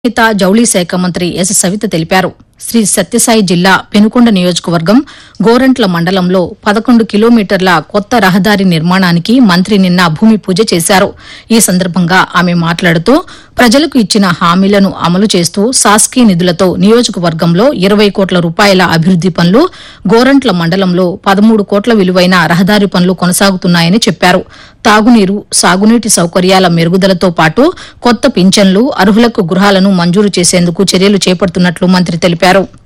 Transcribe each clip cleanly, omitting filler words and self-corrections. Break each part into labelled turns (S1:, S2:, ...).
S1: చేనేత జౌళి శాఖ మంత్రి ఎస్ సవిత తెలిపారు. శ్రీ సత్యసాయి జిల్లా పెనుకొండ నియోజకవర్గం గోరంట్ల మండలంలో 11 కిలోమీటర్ల కొత్త రహదారి నిర్మాణానికి మంత్రి నిన్న భూమి పూజ చేశారు. ఈ సందర్భంగా ఆమె మాట్లాడుతూ ప్రజలకు ఇచ్చిన హామీలను అమలు చేస్తూ శాసకీయ నిధులతో నియోజకవర్గంలో 20 కోట్ల రూపాయల అభివృద్ది పనులు, గోరంట్ల మండలంలో 13 కోట్ల విలువైన రహదారి పనులు కొనసాగుతున్నాయని చెప్పారు. తాగునీరు, సాగునీటి సౌకర్యాల మెరుగుదలతో పాటు కొత్త పింఛన్లు, అర్హులకు గృహాలను మంజూరు చేసేందుకు చర్యలు చేపడుతున్నట్లు మంత్రి తెలిపారు.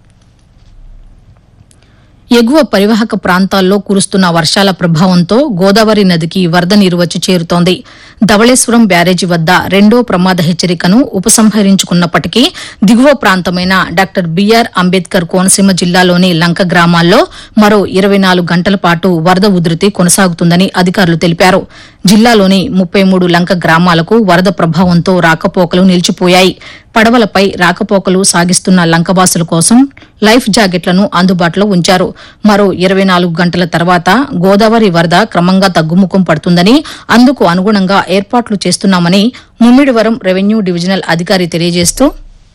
S1: ఎగువ పరివాహక ప్రాంతాల్లో కురుస్తున్న వర్షాల ప్రభావంతో గోదావరి నదికి వరద నీరు వచ్చి చేరుతోంది. ధవళేశ్వరం బ్యారేజీ వద్ద రెండో ప్రమాద హెచ్చరికను ఉపసంహరించుకున్నప్పటికీ దిగువ ప్రాంతమైన డాక్టర్ బీఆర్ అంబేద్కర్ కోనసీమ జిల్లాలోని లంక గ్రామాల్లో మరో 24 గంటల పాటు వరద ఉధృతి కొనసాగుతుందని అధికారులు తెలిపారు. జిల్లాలోని 33 లంక గ్రామాలకు వరద ప్రభావంతో రాకపోకలు నిలిచిపోయాయి. పడవలపై రాకపోకలు సాగిస్తున్న లంకవాసుల కోసం లైఫ్ జాకెట్లను అందుబాటులో ఉంచారు. మరో 24 గంటల తర్వాత గోదావరి వరద క్రమంగా తగ్గుముఖం పడుతుందని, అందుకు అనుగుణంగా ఏర్పాట్లు చేస్తున్నామని ముమ్మిడివరం రెవెన్యూ డివిజనల్ అధికారి తెలియజేస్తూ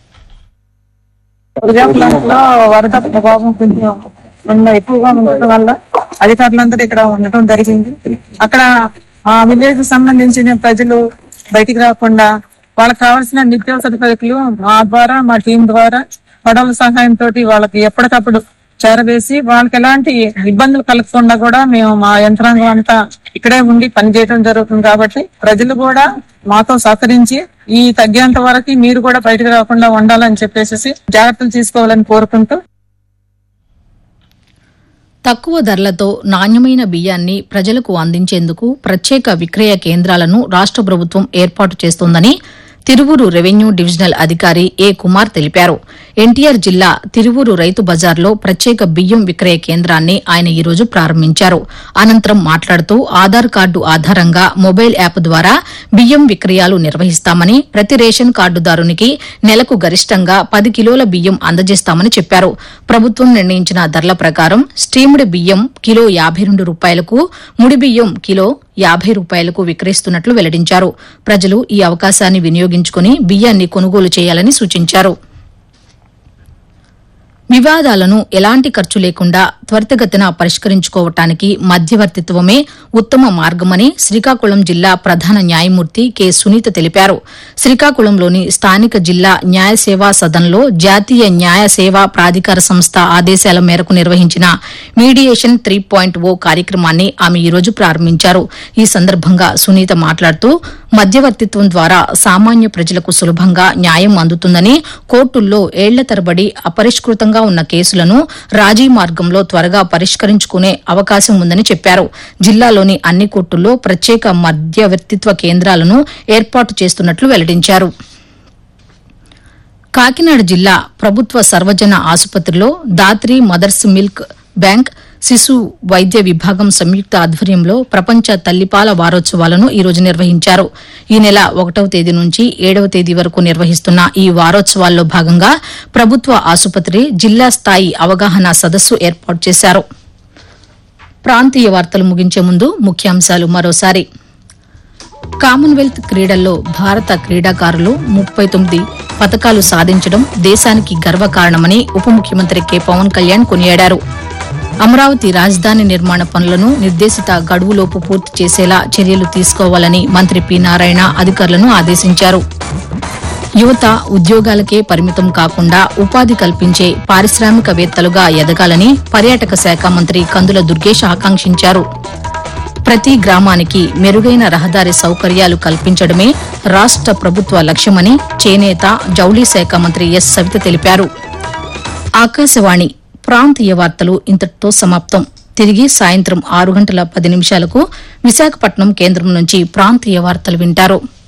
S2: వరద ప్రభావం కొంచెం ఎక్కువగా ఉండటం వల్ల అధికారులందరూ ఇక్కడ ఉండటం జరిగింది. అక్కడ ఆ విలేజ్ సంబంధించిన ప్రజలు బయటికి రాకుండా వాళ్ళకి కావాల్సిన నిత్యావసర సరుకులు మా ద్వారా, మా టీం ద్వారా పడవల సహాయంతో వాళ్ళకి ఎప్పటికప్పుడు చేరవేసి వాళ్ళకి ఎలాంటి ఇబ్బందులు కలగకుండా కూడా మేము మా యంత్రాంగం అంతా ఇక్కడే ఉండి పనిచేయడం జరుగుతుంది. కాబట్టి ప్రజలు కూడా మాతో సహకరించి ఈ తగ్గేంత వరకు మీరు కూడా బయటకు రాకుండా ఉండాలని చెప్పేసి జాగ్రత్తలు తీసుకోవాలని కోరుకుంటూ,
S1: తక్కువ ధరలతో నాణ్యమైన బియ్యాన్ని ప్రజలకు అందించేందుకు ప్రత్యేక విక్రయ కేంద్రాలను రాష్ట ప్రభుత్వం ఏర్పాటు చేస్తోందని తిరువూరు రెవెన్యూ డివిజనల్ అధికారి ఏ కుమార్ తెలిపారు. ఎన్టీఆర్ జిల్లా తిరువూరు రైతు బజార్లో ప్రత్యేక బియ్యం విక్రయ కేంద్రాన్ని ఆయన ఈ రోజు ప్రారంభించారు. అనంతరం మాట్లాడుతూ ఆధార్ కార్డు ఆధారంగా మొబైల్ యాప్ ద్వారా బియ్యం విక్రయాలు నిర్వహిస్తామని, ప్రతి రేషన్ కార్డుదారునికి నెలకు గరిష్టంగా 10 కిలోల బియ్యం అందజేస్తామని చెప్పారు. ప్రభుత్వం నిర్ణయించిన ధరల ప్రకారం స్టీమ్డ్ బియ్యం కిలో 52 రూపాయలకు, ముడి బియ్యం కిలో 50 రూపాయలకు విక్రయిస్తున్నట్లు వెల్లడించారు. ప్రజలు ఈ అవకాశాన్ని వినియోగించుకుని బియ్యాన్ని కొనుగోలు చేయాలని సూచించారు. వివాదాలను ఎలాంటి ఖర్చు లేకుండా త్వరితగతిన పరిష్కరించుకోవటానికి మధ్యవర్తిత్వమే ఉత్తమ మార్గమని శ్రీకాకుళం జిల్లా ప్రధాన న్యాయమూర్తి కె సునీత తెలిపారు. శ్రీకాకుళంలోని స్థానిక జిల్లా న్యాయ సేవా సదన్లో జాతీయ న్యాయ సేవా ప్రాధికార సంస్థ ఆదేశాల మేరకు నిర్వహించిన మీడియేషన్ 3.0 కార్యక్రమాన్ని ఆమె ఈ రోజు ప్రారంభించారు. ఈ సందర్భంగా సునీత మాట్లాడుతూ మధ్యవర్తిత్వం ద్వారా సామాన్య ప్రజలకు సులభంగా న్యాయం అందుతుందని, కోర్టుల్లో ఏళ్ల తరబడి అపరిష్కృతంగా ఉన్న కేసులను రాజీ మార్గంలో త్వరగా పరిష్కరించుకునే అవకాశం ఉందని చెప్పారు. జిల్లాలోని అన్ని కోర్టుల్లో ప్రత్యేక మధ్యవర్తిత్వ కేంద్రాలను ఏర్పాటు చేస్తున్నట్లు వెల్లడించారు. కాకినాడ జిల్లా ప్రభుత్వ సర్వజన ఆసుపత్రిలో దాత్రి మదర్స్ మిల్క్ బ్యాంక్ శిశు వైద్య విభాగం సంయుక్త ఆధ్వర్యంలో ప్రపంచ తల్లిపాల వారోత్సవాలను ఈ రోజు నిర్వహించారు. ఈ నెల 1వ తేదీ నుంచి 7వ తేదీ వరకు నిర్వహిస్తున్న ఈ వారోత్సవాల్లో భాగంగా ప్రభుత్వ ఆసుపత్రి జిల్లా స్థాయి అవగాహన సదస్సు ఏర్పాటు చేశారు. ప్రాంతీయ వార్తలు ముగించే ముందు ముఖ్యాంశాలు మరోసారి. కామన్వెల్త్ క్రీడల్లో భారత క్రీడాకారులు 39 పతకాలు సాధించడం దేశానికి గర్వకారణమని ఉప ముఖ్యమంత్రి కె పవన్ కళ్యాణ్ కొనియాడారు. అమరావతి రాజధాని నిర్మాణ పనులను నిర్దేశిత గడువులోపు పూర్తి చేసేలా చర్యలు తీసుకోవాలని మంత్రి పి నారాయణ అధికారులను ఆదేశించారు. యువత ఉద్యోగాలకే పరిమితం కాకుండా ఉపాధి కల్పించే పారిశ్రామికవేత్తలుగా ఎదగాలని పర్యాటక శాఖ మంత్రి కందుల దుర్గేష్ ఆకాంక్షించారు. ప్రతి గ్రామానికి మెరుగైన రహదారి సౌకర్యాలు కల్పించడమే రాష్ట ప్రభుత్వ లక్ష్యమని చేనేత జౌళి శాఖ మంత్రి ఎస్ సవిత తెలిపారు. ఆకాశవాణి ప్రాంతీయ వార్తలు ఇంతటితో సమాప్తం. తిరిగి సాయంత్రం 6 గంటల 10 నిమిషాలకు విశాఖపట్నం కేంద్రం నుంచి ప్రాంతీయ వార్తలు వింటారు.